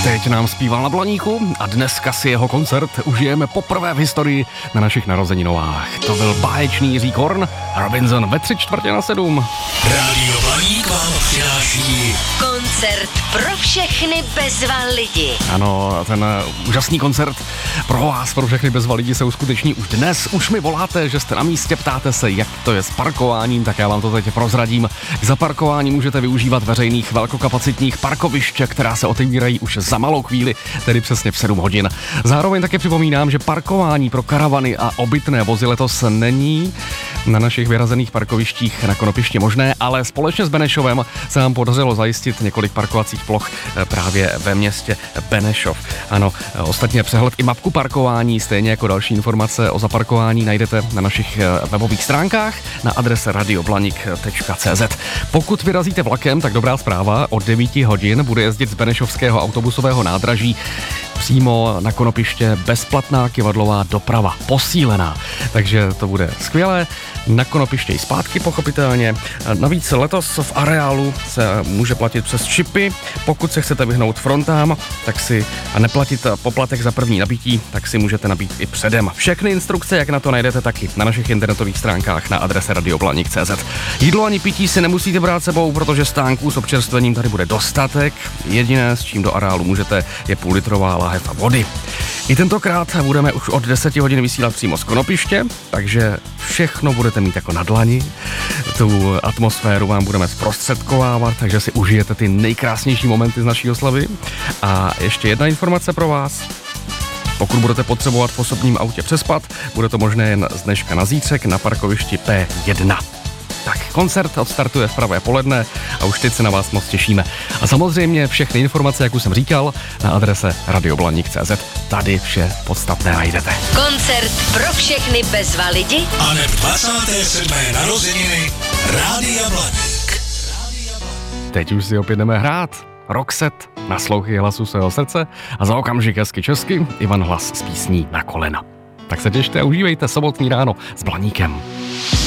Teď nám zpíval na Blaníku a dneska si jeho koncert užijeme poprvé v historii na našich narozeninovách. To byl báječný Jiří Korn a Robinson ve 6:45. Rádio Blaník vám přináší koncert pro všechny bezva lidi. Ano, ten úžasný koncert pro vás, pro všechny bezva lidi se uskuteční už dnes. Už mi voláte, že jste na místě, ptáte se, jak to je s parkováním, tak já vám to teď prozradím. K zaparkování můžete využívat veřejných velkokapacitních parkoviště, která se otevírají už za malou chvíli, tedy přesně v 7 hodin. Zároveň také připomínám, že parkování pro karavany a obytné vozy letos není na našich vyrazených parkovištích na Konopišti možné, ale společně s Benešovem se nám podařilo zajistit několik parkovacích ploch právě ve městě Benešov. Ano, ostatně přehled i mapku parkování, stejně jako další informace o zaparkování najdete na našich webových stránkách na adrese radioblanik.cz. Pokud vyrazíte vlakem, tak dobrá zpráva, od 9 hodin bude jezdit z benešovského autobusového nádraží přímo na Konopiště bezplatná kyvadlová doprava, posílená. Takže to bude skvělé. Na Konopiště i zpátky, pochopitelně. Navíc letos v areálu se může platit přes čipy. Pokud se chcete vyhnout frontám, tak si a neplatit poplatek za první nabití, tak si můžete nabít i předem. Všechny instrukce, jak na to najdete taky na našich internetových stránkách na adrese radioblanik.cz. Jídlo ani pití si nemusíte brát sebou, protože stánků s občerstvením tady bude dostatek. Jediné, s čím do areálu můžete, je půllitrová láhev vody. I tentokrát budeme už od 10 hodin vysílat přímo z Konopiště, takže všechno budete mít jako na dlani. Tu atmosféru vám budeme zprostředkovávat, takže si užijete ty nejkrásnější momenty z naší oslavy. A ještě jedna informace pro vás. Pokud budete potřebovat v osobním autě přespat, bude to možné jen z dneška na zítřek na parkovišti P1. Tak, koncert odstartuje v pravé poledne a už teď se na vás moc těšíme. A samozřejmě všechny informace, jak už jsem říkal, na adrese radioblanik.cz. Tady vše podstatné najdete. Koncert pro všechny bezva lidi a hned 27. narozeniny Rádia Blaník. Teď už si opět jdeme hrát. Roxette, naslouchy hlasu svého srdce a za okamžik hezky česky Ivan Hlas s písní Na kolena. Tak se těšte a užívejte sobotní ráno s Blaníkem.